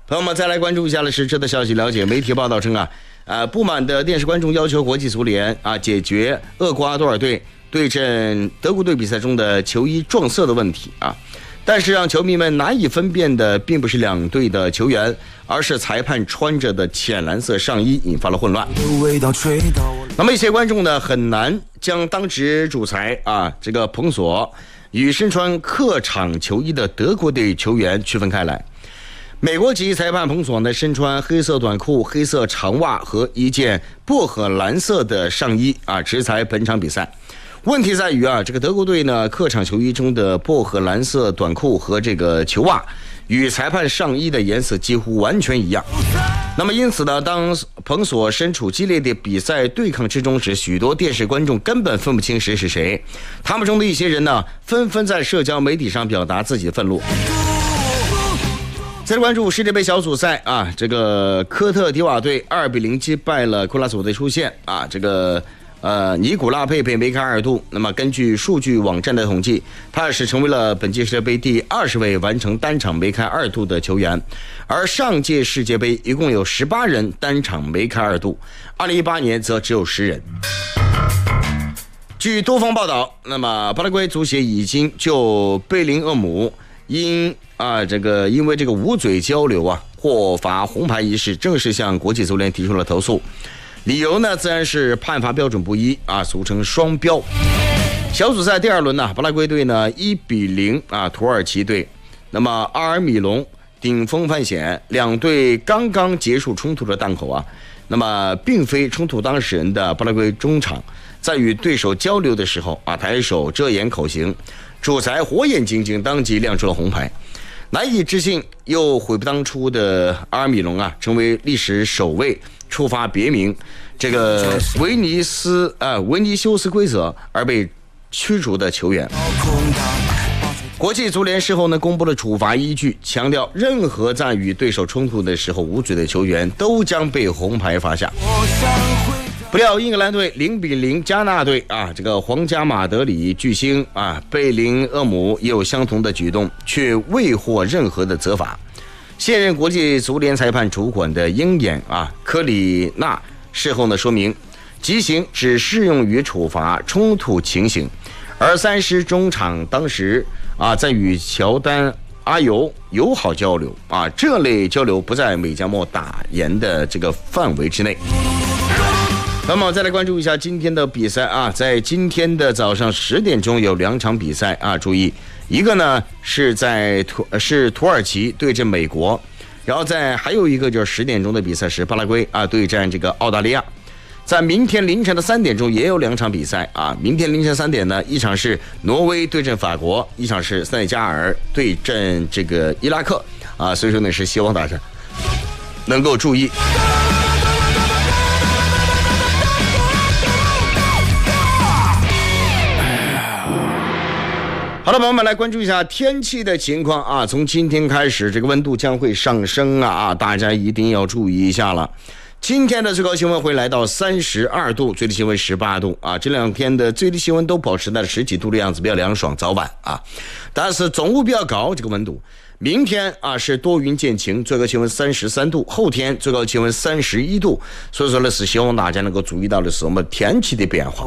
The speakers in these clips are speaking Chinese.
朋友们，再来关注一下的是这的消息。了解媒体报道称不满的电视观众要求国际足联解决厄瓜多尔队对阵德国队比赛中的球衣撞色的问题但是让球迷们难以分辨的并不是两队的球员，而是裁判穿着的浅蓝色上衣，引发了混乱。那么一些观众呢很难将当值主裁这个彭索与身穿客场球衣的德国队球员区分开来。美国籍裁判彭索呢身穿黑色短裤、黑色长袜和一件薄荷蓝色的上衣执裁本场比赛。问题在于这个德国队呢客场球衣中的薄荷蓝色短裤和这个球袜与裁判上衣的颜色几乎完全一样。那么因此呢，当彭索身处激烈的比赛对抗之中时，许多电视观众根本分不清谁是谁。他们中的一些人呢纷纷在社交媒体上表达自己的愤怒。再来关注世界杯小组赛这个科特迪瓦队2-0击败了库拉索队出现这个尼古拉佩佩梅开二度。那么根据数据网站的统计，他是成为了本届世界杯第20位完成单场梅开二度的球员。而上届世界杯一共有18人单场梅开二度，2018年则只有10人。据多方报道，那么巴拉圭足协已经就贝林厄姆因为这个捂嘴交流获罚红牌一事正式向国际足联提出了投诉。理由呢自然是判罚标准不一俗称双标。小组赛第二轮巴拉圭队呢1-0土耳其队。那么阿尔米隆顶风犯险，两队刚刚结束冲突的档口那么并非冲突当事人的巴拉圭中场在与对手交流的时候抬手遮掩口型，主裁火眼金睛，当即亮出了红牌。难以置信又悔不当初的阿尔米隆成为历史首位触发别名这个维尼修斯规则而被驱逐的球员。国际足联事后呢公布了处罚依据，强调任何在与对手冲突的时候捂嘴的球员都将被红牌罚下。不料英格兰队0-0加纳队这个皇家马德里巨星贝林厄姆也有相同的举动，却未获任何的责罚。现任国际足联裁判主管的鹰眼科里纳事后呢说明，极刑只适用于处罚冲突情形，而三狮中场当时在与乔丹阿尤友好交流这类交流不在美加墨打严的这个范围之内。那么再来关注一下今天的比赛在今天的早上10点钟有2场比赛注意，一个呢是土耳其对阵美国，然后还有一个就是10点钟的比赛是巴拉圭对战这个澳大利亚。在明天凌晨的3点钟也有2场比赛明天凌晨3点呢，一场是挪威对阵法国，一场是塞内加尔对阵这个伊拉克所以说呢是希望大家能够注意。好了，朋友们，来关注一下天气的情况从今天开始，这个温度将会上升大家一定要注意一下了。今天的最高气温会来到32度，最低气温18度这2天的最低气温都保持在10几度的样子，比较凉爽，早晚但是总物比较高这个温度。明天是多云见晴，最高气温33度，后天最高气温31度，所以说呢是希望大家能够注意到的是我们天气的变化。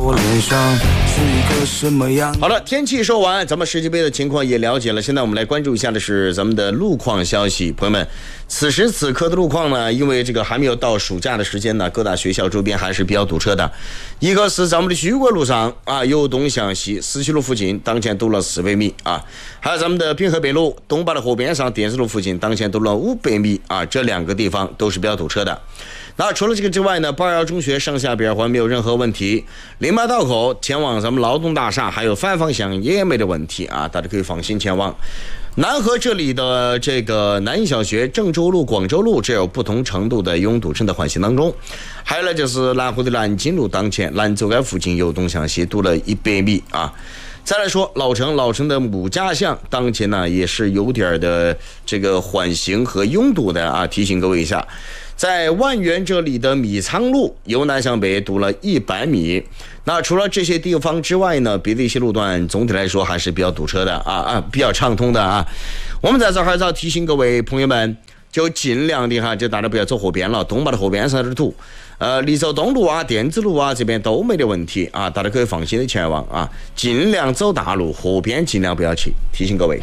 好了，天气说完，咱们世界杯的情况也了解了，现在我们来关注一下的是咱们的路况消息。朋友们，此时此刻的路况呢，因为这个还没有到暑假的时间呢，各大学校周边还是比较堵车的。一个是咱们的徐汇路上由东向西思齐路附近当前堵了400米还有咱们的滨河北路东坝的河边上电子路附近当前堵了500米这2个地方都是比较堵车的。那除了这个之外呢，811中学上下边环没有任何问题，08道口前往咱们劳动大厦还有反方向也没的问题大家可以放心前往。南河这里的这个南一小学、郑州路、广州路这有不同程度的拥堵正在缓行当中。还有呢就是南河的南京路当前兰州街附近由东向西堵了100米再来说老城的母家巷当前呢也是有点的这个缓行和拥堵的提醒各位一下。在万源这里的米仓路由南向北堵了100米。那除了这些地方之外呢，别的一些路段总体来说还是比较堵车的比较畅通的我们在这还是要提醒各位朋友们， 就尽量的哈，就大家不要走河边了，东坝的河边上有点堵。丽州东路啊、电子路啊这边都没得问题啊，大家可以放心的前往啊，尽量走大路，河边尽量不要去，提醒各位。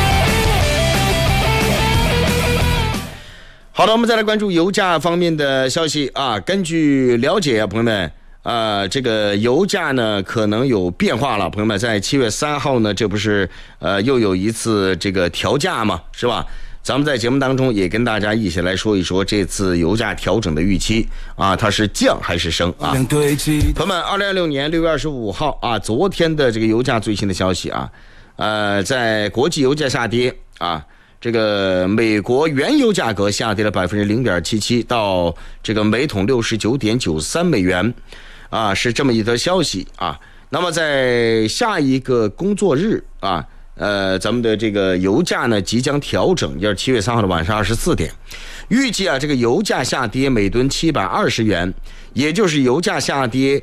好的，我们再来关注油价方面的消息啊。根据了解啊，朋友们，这个油价呢可能有变化了。朋友们，在7月3号呢，这不是又有一次这个调价嘛，是吧？咱们在节目当中也跟大家一起来说一说这次油价调整的预期啊，它是降还是升啊？朋友们，2026年6月25号啊，昨天的这个油价最新的消息啊，在国际油价下跌啊。这个美国原油价格下跌了 0.77%， 到这个每桶 69.93 美元啊，是这么一则消息啊。那么在下一个工作日啊，咱们的这个油价呢即将调整，就是7月3号的晚上24点，预计啊这个油价下跌每吨720元，也就是油价下跌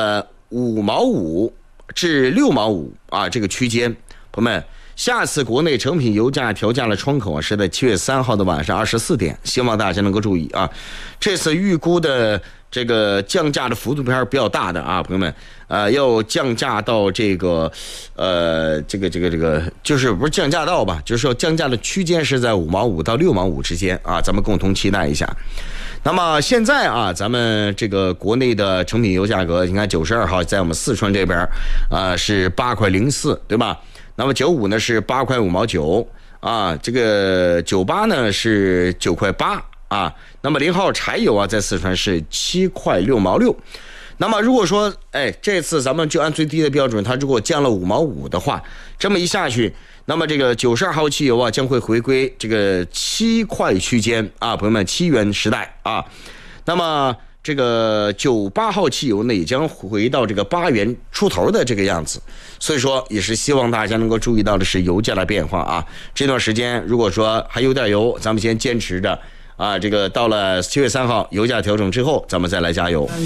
5毛5至6毛5啊这个区间，朋友们。下次国内成品油价调价的窗口啊，是在7月3号的晚上24点，希望大家能够注意啊。这次预估的这个降价的幅度还是比较大的啊，朋友们，要降价到这个，这个就是不是降价到吧，就是说降价的区间是在5毛5到6毛5之间啊，咱们共同期待一下。那么现在啊，咱们这个国内的成品油价格，你看92号在我们四川这边是8块04，对吧？那么95呢是8块5毛9啊，这个98呢是9块8啊，那么0号柴油啊在四川是7块6毛6。那么如果说这次咱们就按最低的标准，它如果降了5毛5的话，这么一下去，那么这个92号汽油啊将会回归这个7块区间啊，朋友们，7元时代啊。那么这个98号汽油呢也将回到这个8元出头的这个样子，所以说也是希望大家能够注意到的是油价的变化啊。这段时间如果说还有点油，咱们先坚持着啊，这个到了7月3号油价调整之后，咱们再来加油。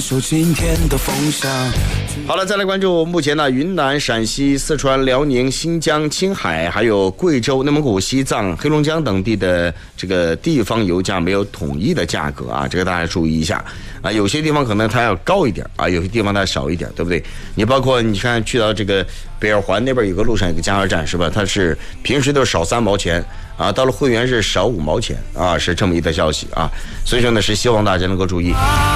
好了，再来关注目前呢，云南、陕西、四川、辽宁、新疆、青海，还有贵州、内蒙古、西藏、黑龙江等地的这个地方油价没有统一的价格啊，这个大家注意一下啊。有些地方可能它要高一点啊，有些地方它少一点，对不对？你包括你看去到这个北二环那边有个路上有个加油站是吧？它是平时都是少3毛钱啊，到了会员是少5毛钱啊，是这么一个消息啊。所以说呢，是希望大家能够注意。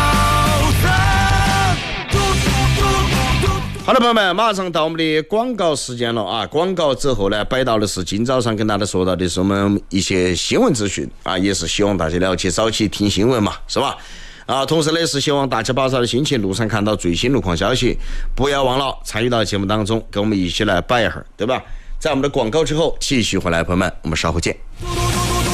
好的，朋友们，马上到我们的广告时间了啊！广告之后呢，摆到的是今早上跟大家说到的是我们一些新闻资讯啊，也是希望大家了解早起听新闻嘛，是吧？啊，同时呢是希望大家把好的心情，路上看到最新路况消息，不要忘了参与到节目当中，跟我们一起来摆一会儿，对吧？在我们的广告之后继续回来，朋友们，我们稍后见。